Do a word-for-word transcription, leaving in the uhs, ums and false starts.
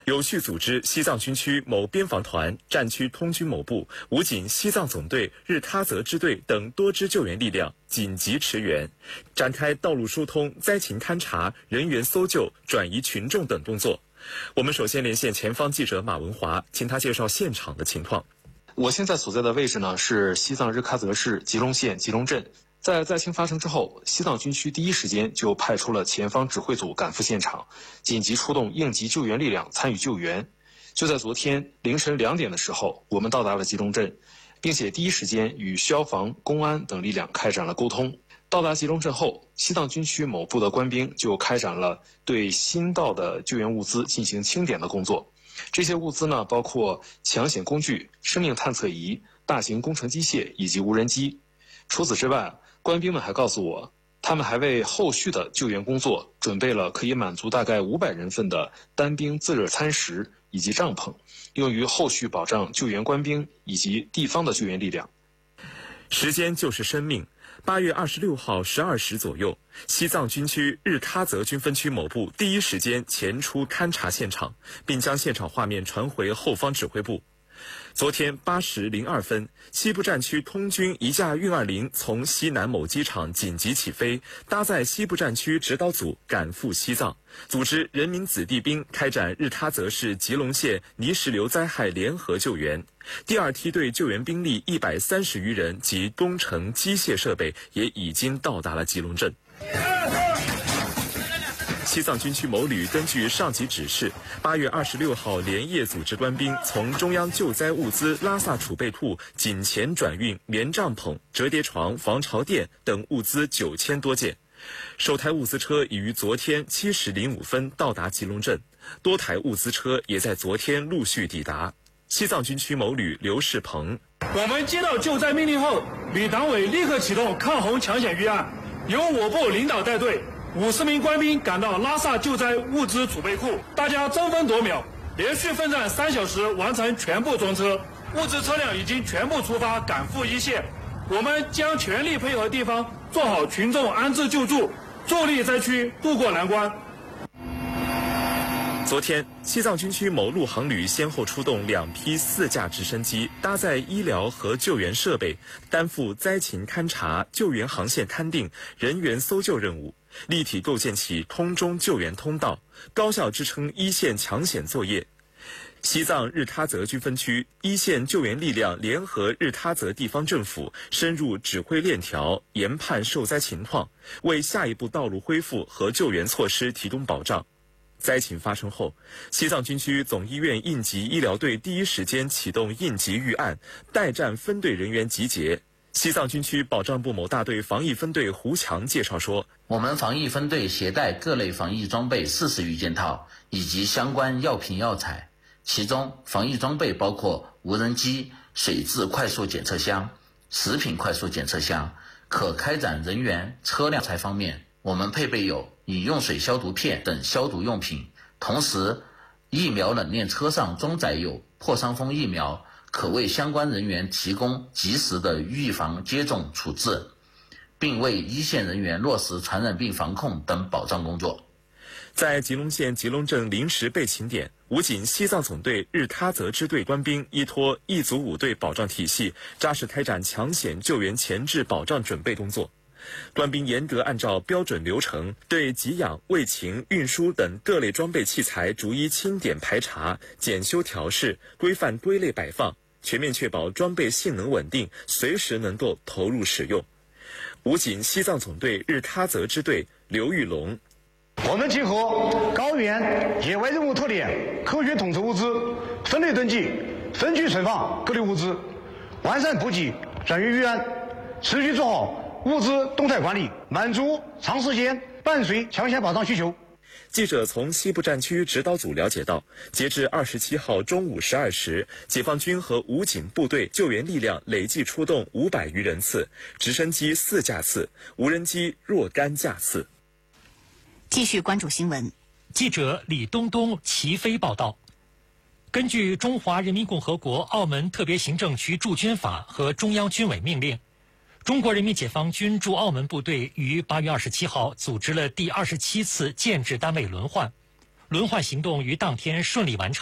有序组织西藏军区某边防团、战区通军某部、武警西藏总队、日喀则支队等多支救援力量紧急驰援，展开道路疏通、灾情勘察、人员搜救、转移群众等动作。我们首先连线前方记者马文华，请他介绍现场的情况。 我现在所在的位置呢是西藏日喀则市吉隆县吉隆镇。在灾情发生之后，西藏军区第一时间就派出了前方指挥组赶赴现场，紧急出动应急救援力量参与救援。就在昨天凌晨两点的时候，我们到达了吉隆镇，并且第一时间与消防、公安等力量开展了沟通。到达吉隆镇后，西藏军区某部的官兵就开展了对新到的救援物资进行清点的工作。这些物资呢，包括抢险工具、生命探测仪、大型工程机械以及无人机。除此之外，官兵们还告诉我，他们还为后续的救援工作准备了可以满足大概五百人份的单兵自热餐食以及帐篷，用于后续保障救援官兵以及地方的救援力量。 时间就是生命。八月二十六号十二时左右，西藏军区日喀则军分区某部第一时间前出勘察现场，并将现场画面传回后方指挥部。昨天八时零二分，西部战区通军一架运二零从西南某机场紧急起飞，搭载西部战区指导组赶赴西藏，组织人民子弟兵开展日喀则市吉隆县泥石流灾害联合救援。第二梯队救援兵力一百三十余人及工程机械设备也已经到达了吉隆镇。西藏军区某旅根据上级指示，八月二十六号连夜组织官兵从中央救灾物资拉萨储备库紧前转运棉帐篷、折叠床、防潮垫等物资九千多件。首台物资车已于昨天七时零五分到达吉隆镇，多台物资车也在昨天陆续抵达。西藏军区某旅刘世鹏： 我们接到救灾命令后，旅党委立刻启动抗洪抢险预案，由我部领导带队。五十名官兵赶到拉萨救灾物资储备库，大家争分夺秒，连续奋战三小时，完成全部装车。物资车辆已经全部出发，赶赴一线。我们将全力配合地方，做好群众安置救助，助力灾区渡过难关。 昨天，西藏军区某陆航旅先后出动两批四架直升机，搭载医疗和救援设备，担负灾情勘察、救援航线勘定、人员搜救任务，立体构建起空中救援通道，高效支撑一线抢险作业。西藏日喀则军分区一线救援力量联合日喀则地方政府深入指挥链条，研判受灾情况，为下一步道路恢复和救援措施提供保障。灾情发生后，西藏军区总医院应急医疗队第一时间启动应急预案，待战分队人员集结。西藏军区保障部某大队防疫分队胡强介绍说， 我们防疫分队携带各类防疫装备四十余件套，以及相关药品药材，其中防疫装备包括无人机、水质快速检测箱、食品快速检测箱。可开展人员、车辆材方面，我们配备有饮用水消毒片等消毒用品，同时疫苗冷链车上装载有破伤风疫苗，可为相关人员提供及时的预防接种处置，并为一线人员落实传染病防控等保障工作。 在吉隆县吉隆镇临时备勤点，武警西藏总队日喀则支队官兵依托一组五队保障体系，扎实开展抢险救援前置保障准备工作。官兵严格按照标准流程，对给养、卫勤、运输等各类装备器材逐一清点排查、检修调试，规范归类摆放，全面确保装备性能稳定，随时能够投入使用。武警西藏总队日喀则支队刘玉龙： 我们结合高原野外任务特点，科学统筹物资，分类登记，分区存放各类物资，完善补给转运预案，持续做好物资动态管理，满足长时间伴随抢险保障需求。 记者从西部战区指导组了解到，截至二十七号中午十二时，解放军和武警部队救援力量累计出动五百余人次，直升机四架次，无人机若干架次。 继续关注新闻。 记者李东东齐飞报道。根据《中华人民共和国澳门特别行政区驻军法》和中央军委命令，中国人民解放军驻澳门部队于八月二十七号组织了第二十七次建制单位轮换， 轮换行动于当天顺利完成。